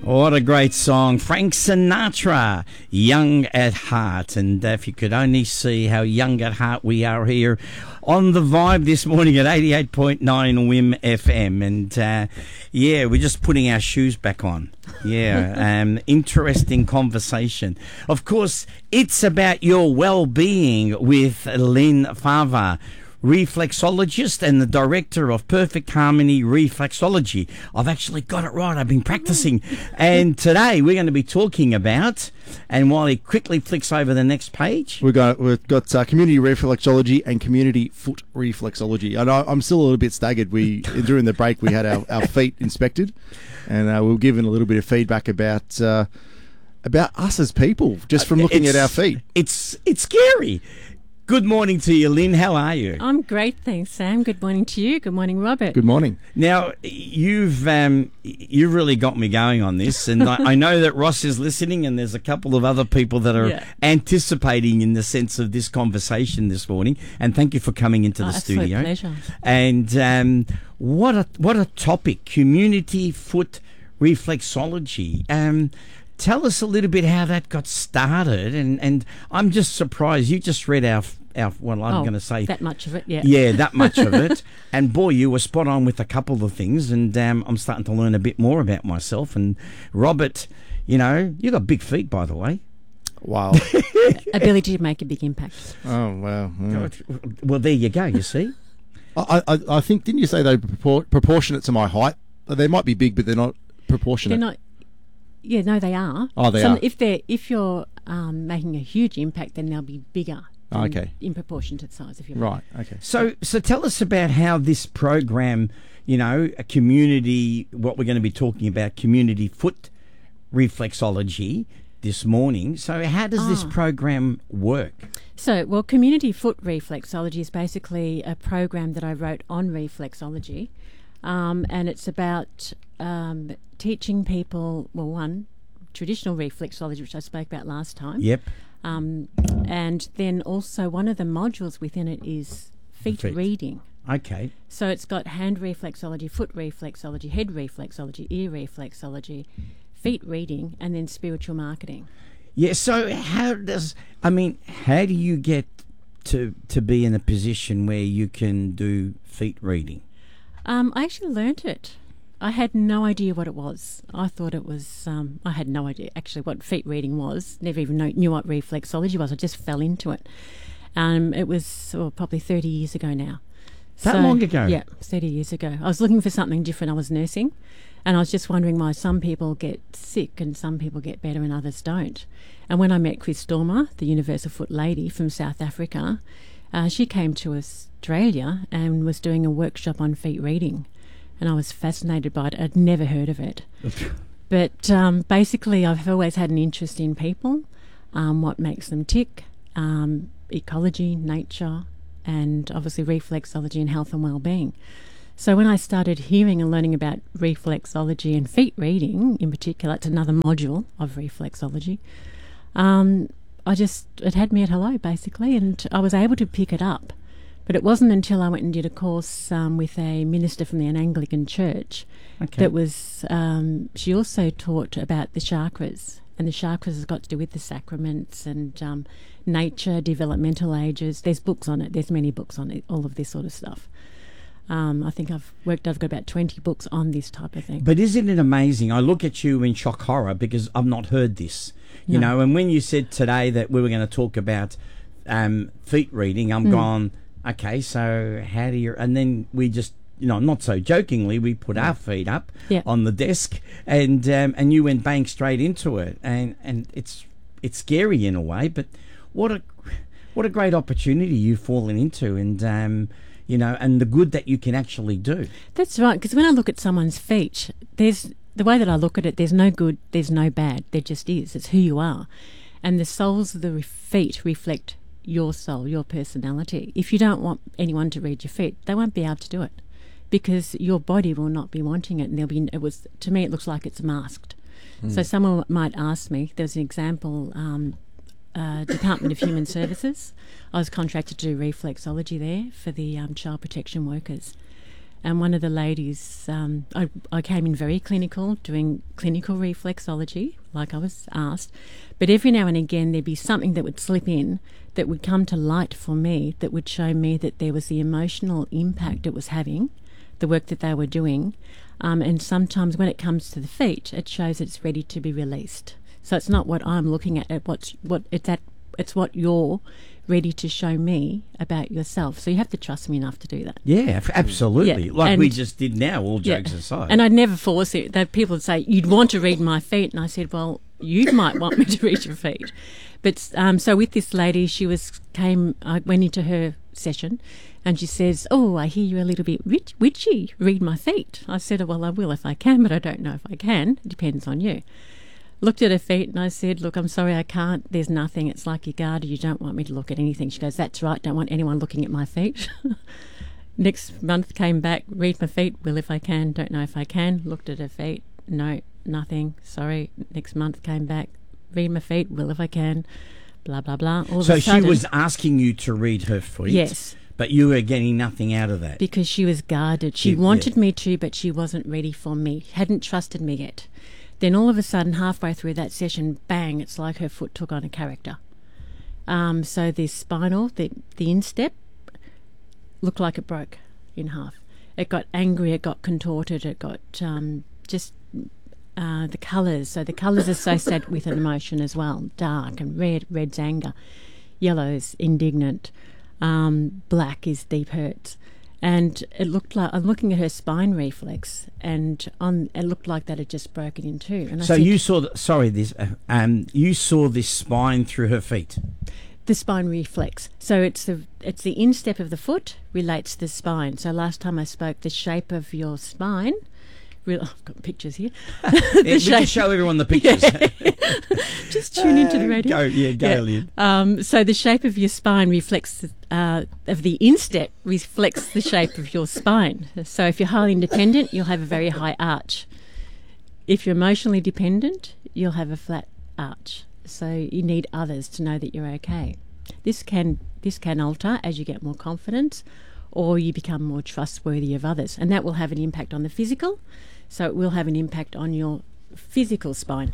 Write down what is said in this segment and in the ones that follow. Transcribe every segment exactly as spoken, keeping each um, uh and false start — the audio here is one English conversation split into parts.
What a great song. Frank Sinatra, Young at Heart. And uh, if you could only see how young at heart we are here on The Vibe this morning at eighty-eight point nine W I M F M. And uh, yeah, we're just putting our shoes back on. Yeah, um, interesting conversation. Of course, it's about your well-being with Lynn Fava, reflexologist and the director of Perfect Harmony Reflexology. I've actually got it right. I've been practicing. And today we're going to be talking about, and while he quickly flicks over the next page, We've got we've got uh, community reflexology and community foot reflexology. And I, I'm still a little bit staggered. We during the break we had our, our feet inspected, and uh, we were given a little bit of feedback about uh, about us as people just from looking It's- at our feet. It's it's scary. Good morning to you, Lynn. How are you? I'm great, thanks, Sam. Good morning to you. Good morning, Robert. Good morning. Now, you've um, you've really got me going on this, and I, I know that Ross is listening, and there's a couple of other people that are Yeah. anticipating in the sense of this conversation this morning. And thank you for coming into the Oh, absolute studio. pleasure. And um, what a what a topic! Community foot reflexology. Um, tell us a little bit how that got started, and, and I'm just surprised. You just read our our well, I'm Oh, going to say that much of it, yeah. yeah, that much of it. And boy, you were spot on with a couple of things. And um, I'm starting to learn a bit more about myself. And Robert, you know, you got big feet, by the way. Wow. Ability to make a big impact. Oh, wow. Yeah. Well, there you go, you see. I, I, I think, didn't you say they're propor- proportionate to my height? They might be big, but they're not proportionate. They're not. Yeah, no, they are. Oh, they Some, are. If they're if you're um, making a huge impact, then they'll be bigger. Oh, in- okay. In proportion to the size of your Right, okay. So, so tell us about how this program, you know, a community, what we're going to be talking about, community foot reflexology this morning. So how does this Ah. program work? So, well, Community Foot Reflexology is basically a program that I wrote on reflexology, um, and it's about um, teaching people, well, one, traditional reflexology, which I spoke about last time. Yep. Um, and then also one of the modules within it is feet, Feet. reading. Okay. So it's got hand reflexology, foot reflexology, head reflexology, ear reflexology, feet reading, and then spiritual marketing. Yeah, so how does, I mean, how do you get to to be in a position where you can do feet reading? Um, I actually learnt it. I had no idea what it was. I thought it was, um, I had no idea actually what feet reading was. Never even know, knew what reflexology was. I just fell into it. Um, it was oh, probably thirty years ago now. That long ago? Yeah, thirty years ago. I was looking for something different. I was nursing, and I was just wondering why some people get sick and some people get better and others don't. And when I met Chris Stormer, the Universal Foot lady from South Africa, uh, she came to Australia and was doing a workshop on feet reading. And I was fascinated by it. I'd never heard of it. But um, basically, I've always had an interest in people, um, what makes them tick, um, ecology, nature, and obviously reflexology and health and well-being. So when I started hearing and learning about reflexology and feet reading in particular, it's another module of reflexology, um, I just, it had me at hello, basically, and I was able to pick it up. But it wasn't until I went and did a course um, with a minister from the Anglican Church Okay. that was, um, she also taught about the chakras. And the chakras has got to do with the sacraments and um, nature, developmental ages. There's books on it. There's many books on it, all of this sort of stuff. Um, I think I've worked, I've got about twenty books on this type of thing. But isn't it amazing? I look at you in shock horror because I've not heard this, you No. know, and when you said today that we were going to talk about um, feet reading, I'm Mm. gone, okay, so how do you, and then we just, you know, not so jokingly, we put our feet up Yeah. on the desk and um, and you went bang straight into it. And, and it's it's scary in a way, but what a what a great opportunity you've fallen into, and, um, you know, and the good that you can actually do. That's right, because when I look at someone's feet, there's the way that I look at it, there's no good, there's no bad. There just is. It's who you are. And the soles of the re- feet reflect your soul, your personality. If you don't want anyone to read your feet, they won't be able to do it because your body will not be wanting it. And there'll be, it was, to me, it looks like it's masked. Mm. So someone might ask me, there's an example, um, uh, Department of Human Services. I was contracted to do reflexology there for the um, child protection workers. And one of the ladies, um, I, I came in very clinical, doing clinical reflexology, like I was asked. But every now and again, there'd be something that would slip in that would come to light for me that would show me that there was the emotional impact it was having, the work that they were doing. Um, and sometimes when it comes to the feet, it shows it's ready to be released. So it's not what I'm looking at, at what's, what it's at, it's what you're ready to show me about yourself. So you have to trust me enough to do that. Yeah, f- absolutely. Yeah, Like and- we just did now, all Yeah. jokes aside. And I'd never force it. That people would say, you'd want to read my feet. And I said, well, you might want me to read your feet. But um, so with this lady, she was came, I went into her session and she says, oh, I hear you're a little bit witch- witchy. Read my feet. I said, well, I will if I can, but I don't know if I can. It depends on you. Looked at her feet and I said, look, I'm sorry, I can't. There's nothing. It's like your garter. You don't want me to look at anything. She goes, that's right. Don't want anyone looking at my feet. Next month came back, read my feet. Will if I can. Don't know if I can. Looked at her feet. No, nothing. Sorry. Next month came back, read my feet. Will if I can. Blah, blah, blah. All so of a she sudden, was asking you to read her feet? Yes. But you were getting nothing out of that? Because she was guarded. She Yeah, wanted yeah. me to, but she wasn't ready for me. Hadn't trusted me yet. Then all of a sudden, halfway through that session, bang, it's like her foot took on a character. Um, so the spinal, the, the instep, looked like it broke in half. It got angry, it got contorted, it got um, just uh, the colours. So the colours associated with an emotion as well. Dark and red, red's anger. Yellow's indignant. Um, black is deep hurts. And it looked like, I'm looking at her spine reflex, and on it looked like that had just broken in two. And I So said, you saw, the, sorry, this, uh, um, you saw this spine through her feet? the spine reflex. So it's the it's the instep of the foot relates to the spine. So last time I spoke, the shape of your spine. Real, I've got pictures here. Yeah, we can show everyone the pictures. Just tune into the radio. Go, yeah, go, Yeah. Lynn. Um, so the shape of your spine reflects uh, of the instep reflects the shape of your spine. So if you're highly independent, you'll have a very high arch. If you're emotionally dependent, you'll have a flat arch. So you need others to know that you're okay. This can this can alter as you get more confidence, or you become more trustworthy of others, and that will have an impact on the physical. So it will have an impact on your physical spine.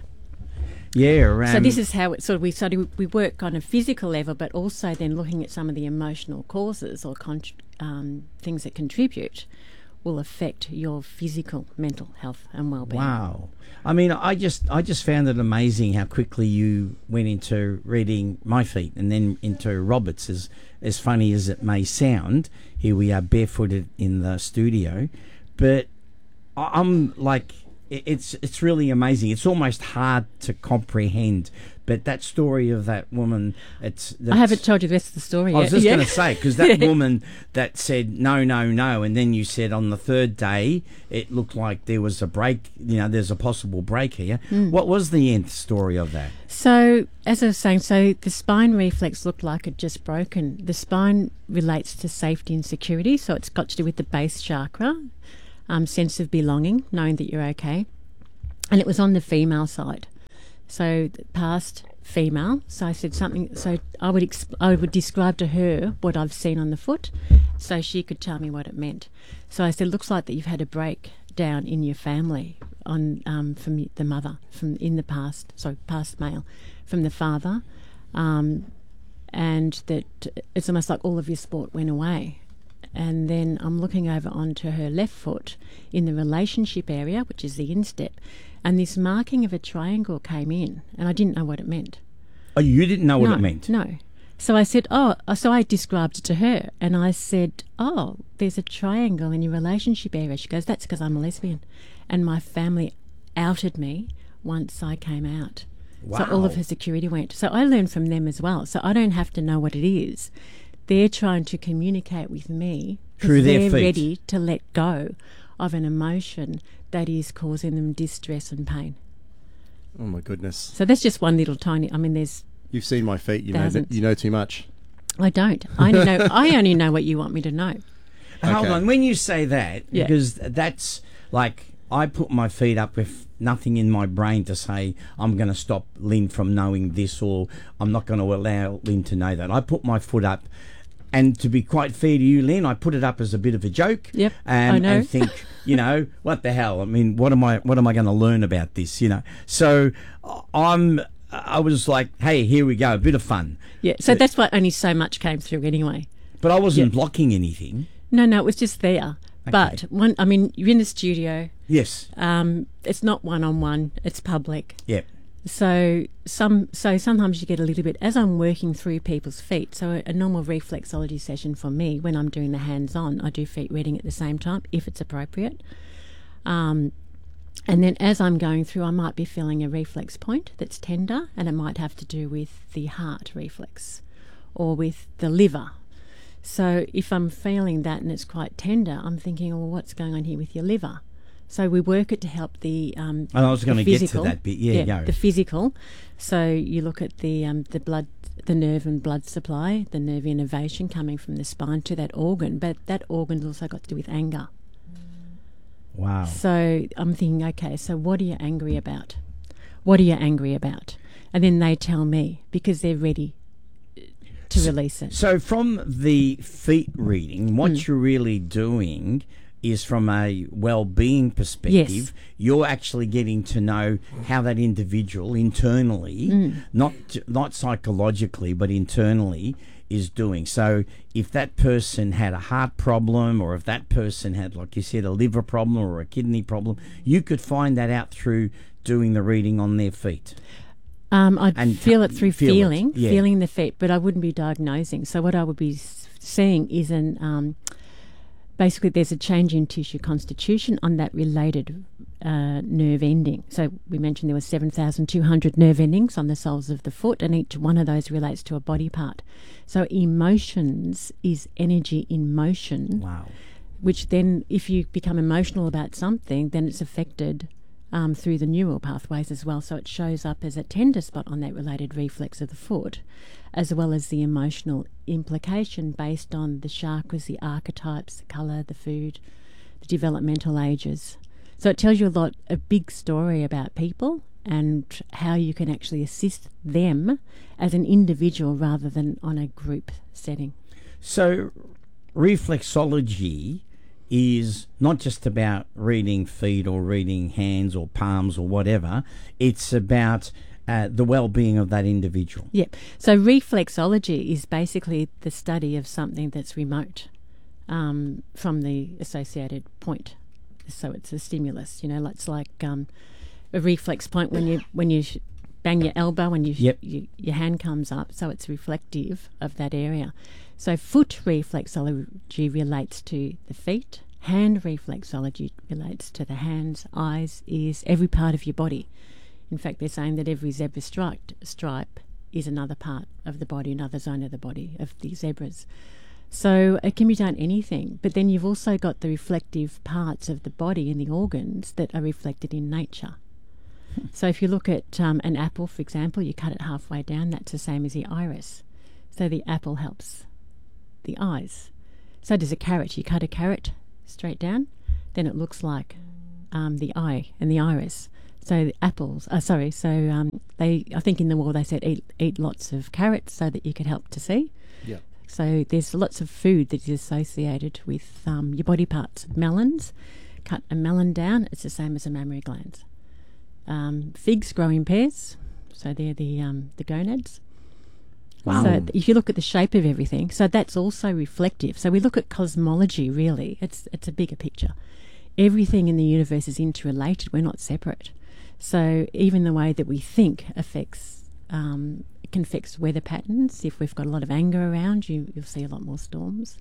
Yeah. Um, So this is how it sort of we study. We work on a physical level, but also then looking at some of the emotional causes or con- um, things that contribute will affect your physical, mental health and well-being. Wow. I mean, I just I just found it amazing how quickly you went into reading my feet and then into Robert's. As, as funny as it may sound, here we are barefooted in the studio. But I- I'm like, it- it's it's really amazing. It's almost hard to comprehend. But that story of that woman, it's... I that's- haven't told you the rest of the story I yet. was just Yeah. going to say, because that woman that said no, no, no, and then you said on the third day it looked like there was a break, you know, there's a possible break here. Mm. What was the nth story of that? So, as I was saying, so the spine reflex looked like it just broken. The spine relates to safety and security, so it's got to do with the base chakra, um, sense of belonging, knowing that you're okay. And it was on the female side. So, past female. So I said something, so I would exp- I would describe to her what I've seen on the foot, so she could tell me what it meant. So I said, looks like that you've had a breakdown in your family on um, from y- the mother, from in the past, sorry, past male, from the father, um, and that it's almost like all of your sport went away. And then I'm looking over onto her left foot in the relationship area, which is the instep, and this marking of a triangle came in, and I didn't know what it meant. Oh, you didn't know what no, it meant? No. So I said, oh, so I described it to her, and I said, oh, there's a triangle in your relationship area. She goes, that's because I'm a lesbian, and my family outed me once I came out. Wow. So all of her security went. So I learned from them as well. So I don't have to know what it is. They're trying to communicate with me Through their they're feet. ready to let go of an emotion that is causing them distress and pain. Oh my goodness! So that's just one little tiny. I mean, there's. You've seen my feet. You know that Thousands. you know too much. I don't. I only know. I only know what you want me to know. Hold Okay. on, when you say that, Yeah. because that's like, I put my feet up with nothing in my brain to say I'm going to stop Lynn from knowing this, or I'm not going to allow Lynn to know that. I put my foot up and to be quite fair to you, Lynn, I put it up as a bit of a joke. Yep, um, I know. And think, you know, what the hell? I mean, what am I? What am I going to learn about this? You know, so I'm. I was like, hey, here we go, a bit of fun. Yeah, so but, that's why only so much came through anyway. But I wasn't Yep. blocking anything. No, no, it was just there. Okay. But one, I mean, you're in the studio. Yes. Um, it's not one on one. It's public. Yep. So some, so sometimes you get a little bit as I'm working through people's feet. So a, a normal reflexology session for me, when I'm doing the hands-on, I do feet reading at the same time if it's appropriate. Um, and then as I'm going through, I might be feeling a reflex point that's tender, and it might have to do with the heart reflex or with the liver. So if I'm feeling that and it's quite tender, I'm thinking, well, what's going on here with your liver? So we work it to help the um, And I was going the to get to physical. that bit. Yeah, go. The physical. So you look at the um, the blood, the nerve and blood supply, the nerve innervation coming from the spine to that organ, but that organ's also got to do with anger. Wow. So I'm thinking, okay, so what are you angry about? What are you angry about? And then they tell me because they're ready to So- release it. So from the feet reading, what Mm. you're really doing is from a well-being perspective, Yes. you're actually getting to know how that individual internally, Mm. not not psychologically, but internally is doing. So if that person had a heart problem, or if that person had, like you said, a liver problem or a kidney problem, you could find that out through doing the reading on their feet. Um, I'd And feel it through feel it, feeling, yeah. feeling the feet, but I wouldn't be diagnosing. So what I would be s- seeing is an um, basically there's a change in tissue constitution on that related uh, nerve ending. So we mentioned there were seven thousand two hundred nerve endings on the soles of the foot, and each one of those relates to a body part. So emotions is energy in motion, Wow. which then if you become emotional about something, then it's affected um, through the neural pathways as well. So it shows up as a tender spot on that related reflex of the foot, as well as the emotional implication based on the chakras, the archetypes, the colour, the food, the developmental ages. So it tells you a lot, a big story about people and how you can actually assist them as an individual rather than on a group setting. So reflexology is not just about reading feet or reading hands or palms or whatever. It's about uh, the well-being of that individual. Yep. So reflexology is basically the study of something that's remote um, from the associated point. So it's a stimulus, you know, it's like um, a reflex point when you when you sh- bang your elbow and you, sh- Yep. you your hand comes up. So it's reflective of that area. So foot reflexology relates to the feet. Hand reflexology relates to the hands, eyes, ears, every part of your body. In fact, they're saying that every zebra stripe, stripe is another part of the body, another zone of the body of the zebras. So it can be done anything, but then you've also got the reflective parts of the body and the organs that are reflected in nature. So if you look at um, an apple, for example, you cut it halfway down, that's the same as the iris. So the apple helps the eyes. So does a carrot. You cut a carrot straight down, then it looks like um, the eye and the iris. So the apples, uh, sorry, so um, they, I think in the war they said eat, eat lots of carrots so that you could help to see. Yeah. So there's lots of food that is associated with um, your body parts. Melons, cut a melon down, it's the same as a mammary gland. Um, figs grow in pairs, so they're the um, the gonads. Wow. So th- if you look at the shape of everything, so that's also reflective. So we look at cosmology, really. It's it's a bigger picture. Everything in the universe is interrelated. We're not separate. So even the way that we think affects um, can affect weather patterns. If we've got a lot of anger around, you you'll see a lot more storms.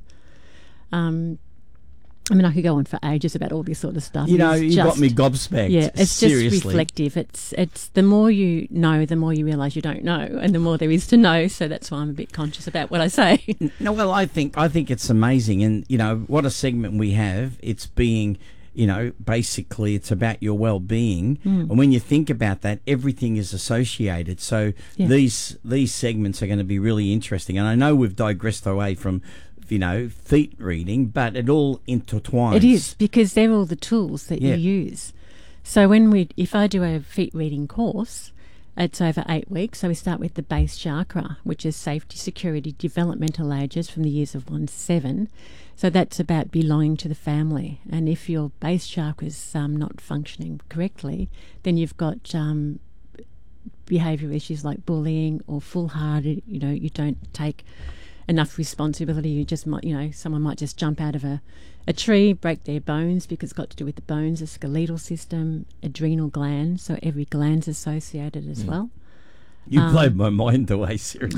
Um, I mean, I could go on for ages about all this sort of stuff. You know, It's you just, got me gobsmacked. Yeah, it's Seriously. just reflective. It's it's the more you know, the more you realise you don't know, and the more there is to know. So that's why I'm a bit conscious about what I say. No, well, I think I think it's amazing, and you know what a segment we have. It's being, you know, basically it's about your well-being, Mm. and when you think about that, everything is associated. So Yeah. these these segments are going to be really interesting, and I know we've digressed away from, you know, feet reading, but it all intertwines. It is, because they're all the tools that Yeah. you use. So when we, if I do a feet reading course, It's over eight weeks. So we start with the base chakra, which is safety, security, developmental ages from the years of one to seven. So that's about belonging to the family. And if your base chakra is um, not functioning correctly, then you've got um, behavioural issues like bullying or foolhardy. You know, you don't take enough responsibility. You just might, you know, someone might just jump out of a, a tree, break their bones because it's got to do with the bones, the skeletal system, adrenal glands. So every gland's associated as Mm. well. You Um, blow my mind away, seriously.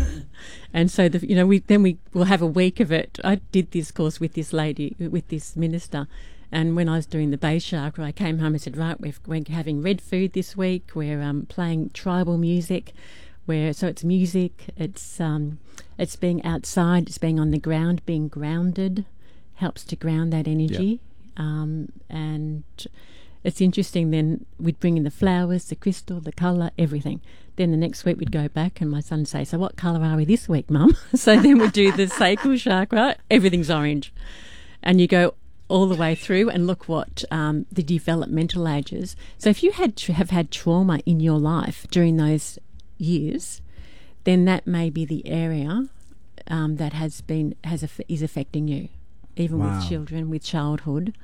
And so, the, you know, we then we will have a week of it. I did this course with this lady, with this minister, and when I was doing the base chakra, I came home and said, right, we've, we're having red food this week. We're um, playing tribal music, where so it's music, it's um, it's being outside, it's being on the ground, being grounded, helps to ground that energy, um, and it's interesting. Then we'd bring in the flowers, the crystal, the colour, everything. Then the next week we'd go back and my son would say, so what colour are we this week, Mum? So then we'd do the sacral chakra, everything's orange. And you go all the way through and look what um, the developmental ages. So if you had to have had trauma in your life during those years, then that may be the area um, that has been has aff- is affecting you, even Wow. with children, with childhood.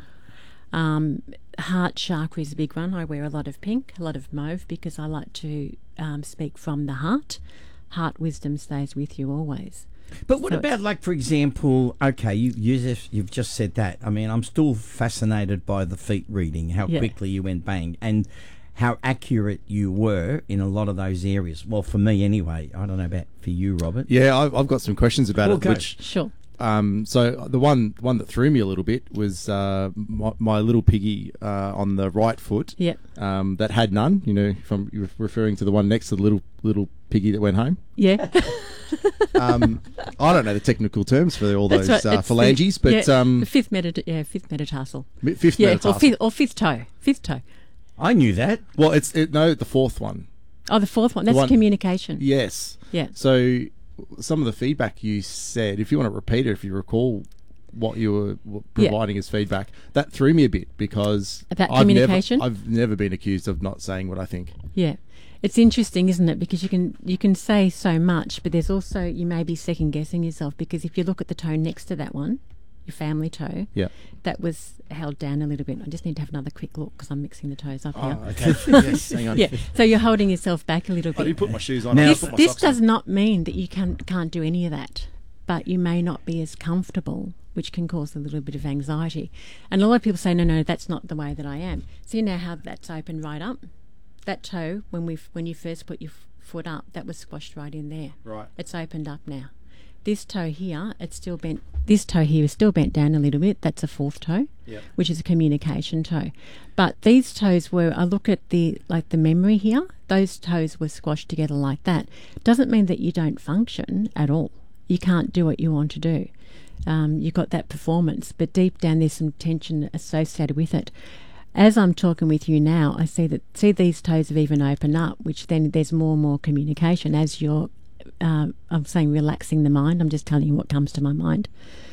Um, heart chakra is a big one. I wear a lot of pink, a lot of mauve, because I like to um, speak from the heart. Heart wisdom stays with you always. But what So about, it's- like, for example, okay, you, you just, you've just said that. I mean, I'm still fascinated by the feet reading, how Yeah. quickly you went bang, and how accurate you were in a lot of those areas. Well, for me anyway. I don't know about for you, Robert. Yeah, I've, I've got some questions about Well, it. go. Which, Sure. um, so the one one that threw me a little bit was uh, my, my little piggy uh, on the right foot. Yep. Um, that had none. You know, if I'm you're referring to the one next to the little little piggy that went home. Yeah. Um, I don't know the technical terms for all That's those right, uh, it's the- phalanges, but yeah, um, the fifth meta, yeah, fifth metatarsal. mi- fifth Yeah, or metatarsal. fifth, or fifth toe, fifth toe. I knew that. Well, it's it, no the fourth one. Oh, the fourth one. That's one- communication. Yes. Yeah. So some of the feedback you said, if you want to repeat it, if you recall what you were w- Yeah. providing as feedback, that threw me a bit because About I've communication? Never, I've never been accused of not saying what I think. Yeah. It's interesting, isn't it? Because you can you can say so much, but there's also, you may be second guessing yourself, because if you look at the toe next to that one, your family toe, Yeah. that was held down a little bit. I just need to have another quick look because I'm mixing the toes up here. okay. Yes, hang on. Yeah, so you're holding yourself back a little I did bit. put my shoes on. Now- I This, put my this socks on. does not mean that you can, can't do any of that, but you may not be as comfortable, which can cause a little bit of anxiety. And a lot of people say, no, no, that's not the way that I am. See now how that's opened right up? That toe, when we when you first put your f- foot up, that was squashed right in there. Right. It's opened up now. This toe here, it's still bent. This toe here is still bent down a little bit. That's a fourth toe, Yep. which is a communication toe. But these toes were, I look at the like the memory here. Those toes were squashed together like that. Doesn't mean that you don't function at all. You can't do what you want to do. Um, you've got that performance, but deep down there's some tension associated with it. As I'm talking with you now, I see that see these toes have even opened up, which then there's more and more communication as you're. Uh, I'm saying relaxing the mind. I'm just telling you what comes to my mind.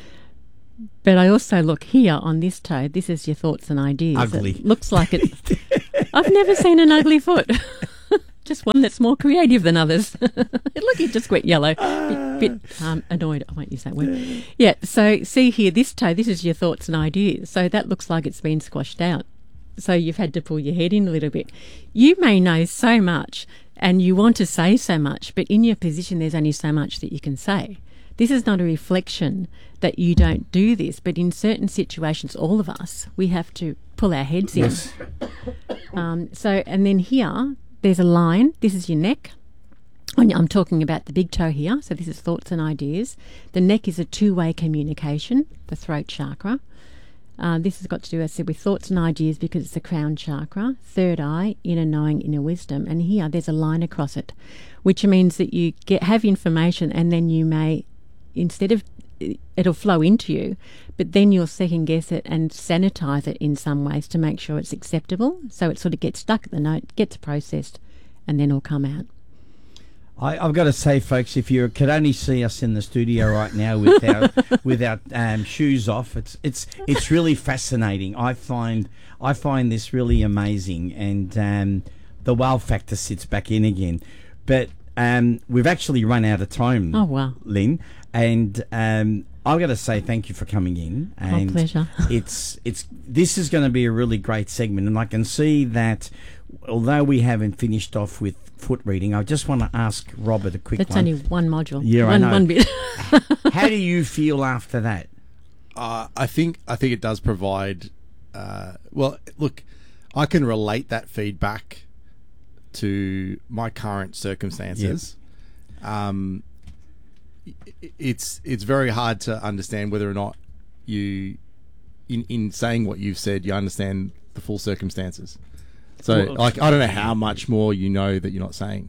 But I also look here on this toe. This is your thoughts and ideas. Ugly. It looks like it. I've never seen an ugly foot. Just one that's more creative than others. Look, it just went yellow. Bit, bit um, annoyed. I won't use that word. Yeah. So see here, this toe. This is your thoughts and ideas. So that looks like it's been squashed out. So you've had to pull your head in a little bit. You may know so much and you want to say so much, but in your position there's only so much that you can say. This is not a reflection that you don't do this, but in certain situations, all of us, we have to pull our heads in. Yes. Um, so, and then here, there's a line. This is your neck. And I'm talking about the big toe here. So this is thoughts and ideas. The neck is a two-way communication, the throat chakra. Uh, this has got to do, as I said, with thoughts and ideas because it's the crown chakra. Third eye, inner knowing, inner wisdom. And here there's a line across it, which means that you get have information and then you may, instead of, it'll flow into you, but then you'll second guess it and sanitize it in some ways to make sure it's acceptable. So it sort of gets stuck at the note, gets processed, and then it'll come out. I, I've got to say, folks, if you could only see us in the studio right now with our with our um, shoes off, it's it's it's really fascinating. I find I find this really amazing, and um, the wow factor sits back in again. But um, we've actually run out of time. Oh, wow. Lynn, and um, I've got to say thank you for coming in. And My pleasure. it's it's this is going to be a really great segment, and I can see that although we haven't finished off with foot reading, I just want to ask Robert a quick That's one. only one module. Yeah, I one, know. One bit. How do you feel after that? Uh, I think I think it does provide. Uh, well, look, I can relate that feedback to my current circumstances. Um, i- it's it's very hard to understand whether or not you, in in saying what you've said, you understand the full circumstances. So, Well, like, I don't know how much more you know that you're not saying.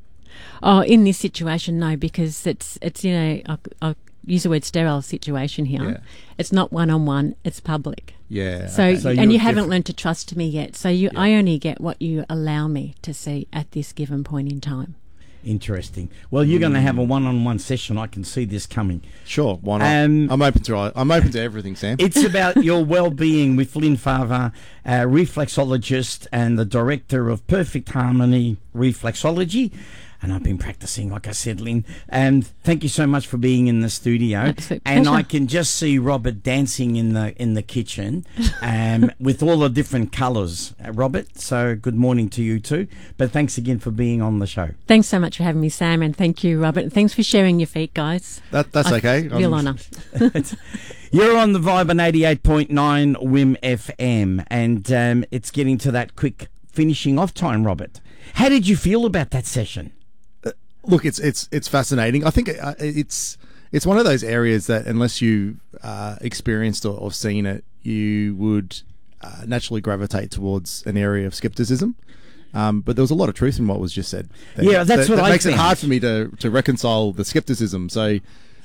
Oh, in this situation, no, because it's it's you know I'll, I'll use the word sterile situation here. Yeah. It's not one on one; it's public. Yeah. So, okay. So and you're you haven't different. learned to trust me yet. So you, Yeah. I only get what you allow me to see at this given point in time. Interesting. Well, you're going to have a one-on-one session. I can see this coming. Sure, why not? Um, I'm open to I'm open to everything, Sam. It's about your well-being with Lynn Farver, a reflexologist and the director of Perfect Harmony Reflexology. And I've been practicing, like I said, Lynn. And thank you so much for being in the studio. Absolute And pleasure. I can just see Robert dancing in the in the kitchen, um, with all the different colours. Uh, Robert, so good morning to you too. But thanks again for being on the show. Thanks so much for having me, Sam, and thank you, Robert. And thanks for sharing your feet, guys. that that's I- okay. Real I'm- honour. You're on the Vibe on eighty-eight point nine W I M F M, and um, it's getting to that quick finishing off time, Robert. How did you feel about that session? Look, it's it's it's fascinating. I think uh, it's it's one of those areas that unless you uh, experienced or, or seen it, you would uh, naturally gravitate towards an area of skepticism. Um, but there was a lot of truth in what was just said. That- Yeah, that's that, what that I makes it think. hard for me to to reconcile the skepticism. So,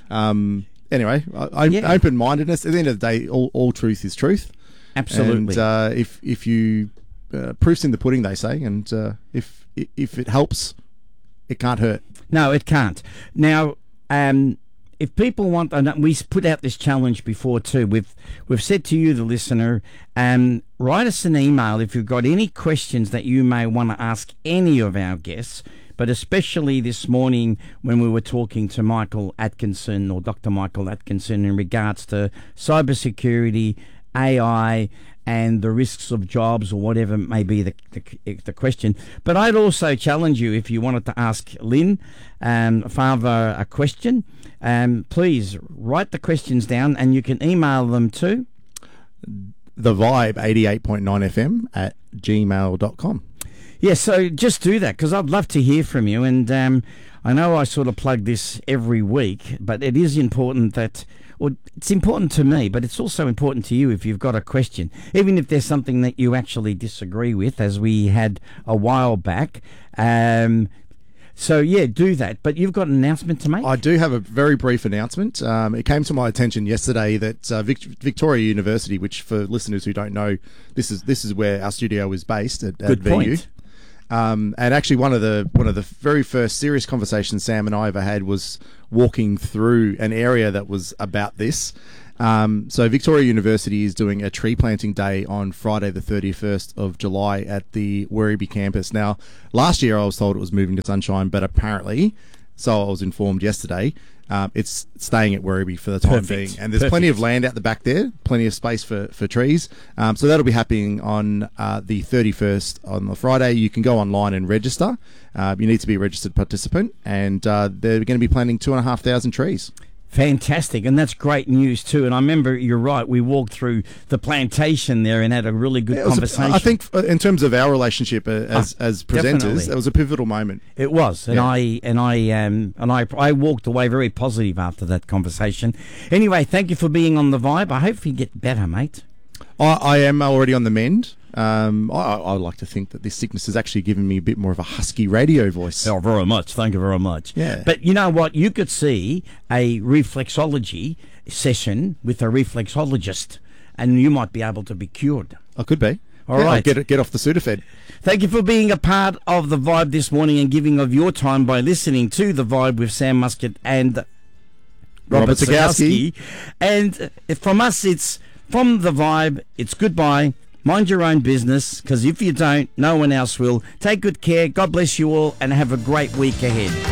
um, anyway, I, I, Yeah. open mindedness. At the end of the day, all, all truth is truth. Absolutely. And uh, if if you uh, proof's in the pudding, they say, and uh, if if it helps, it can't hurt. No, it can't. Now, um, if people want, and we put out this challenge before too. We've we've said to you, the listener, um, write us an email if you've got any questions that you may want to ask any of our guests. But especially this morning when we were talking to Michael Atkinson or Doctor Michael Atkinson in regards to cybersecurity, A I, and the risks of jobs or whatever may be the, the, the question. But I'd also challenge you, if you wanted to ask Lynn um, Farver a question, um, please write the questions down and you can email them to. The Vibe eighty-eight point nine F M at gmail dot com. Yeah, so just do that because I'd love to hear from you. And um, I know I sort of plug this every week, but it is important that, well, it's important to me, but it's also important to you if you've got a question, even if there's something that you actually disagree with, as we had a while back. Um, so, yeah, do that. But you've got an announcement to make? I do have a very brief announcement. Um, it came to my attention yesterday that uh, Vic- Victoria University, which for listeners who don't know, this is this is where our studio is based at, at Good V U. point. Um, and actually, one of the one of the very first serious conversations Sam and I ever had was walking through an area that was about this. Um, so Victoria University is doing a tree planting day on Friday, the thirty-first of July at the Werribee campus. Now, last year I was told it was moving to Sunshine, but apparently, so I was informed yesterday, um, it's staying at Werribee for the time Perfect. being. And there's plenty Perfect. of land out the back there, plenty of space for, for trees. Um, so that'll be happening on uh, the thirty-first on the Friday. You can go online and register. Uh, you need to be a registered participant, and uh, they're going to be planting two and a half thousand trees. Fantastic, and that's great news too. And I remember, you're right, we walked through the plantation there and had a really good It was a- conversation. I think uh, in terms of our relationship uh, as Ah, as presenters, definitely. it was a pivotal moment. It was, and Yeah. I and I um and I I walked away very positive after that conversation. Anyway, thank you for being on the Vibe. I hope you get better, mate. I, I am already on the mend. Um, I, I like to think that this sickness has actually given me a bit more of a husky radio voice. Oh, very much. Thank you very much. Yeah. But you know what? You could see a reflexology session with a reflexologist, and you might be able to be cured. I could be. All Yeah, I'll right. get get off the Sudafed. Thank you for being a part of the Vibe this morning and giving of your time by listening to the Vibe with Sam Muscat and Robert, Robert Sagowski. Sagowski. And uh, from us, it's from the Vibe. It's goodbye Mind your own business, because if you don't, no one else will. Take good care. God bless you all, and have a great week ahead.